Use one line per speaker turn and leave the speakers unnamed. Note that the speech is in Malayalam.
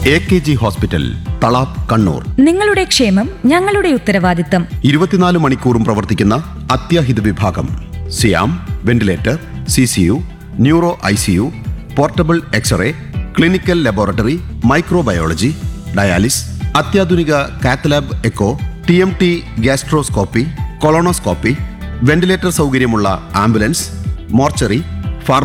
AKG hospital, Thalap, Kannur.
നിങ്ങളുടെ ക്ഷേമം ഞങ്ങളുടെ ഉത്തരവാദിത്തം.
24 മണിക്കൂറും പ്രവർത്തിക്കുന്ന അത്യാഹിത വിഭാഗം. സിയാം, ventilator, CCU, neuro ICU, portable x-ray, clinical laboratory, microbiology, dialysis, അത്യാധുനിക cath lab echo, TMT gastroscopy, colonoscopy, ventilator സൗകര്യമുള്ള ആംബുലൻസ്, മോർച്ചറി,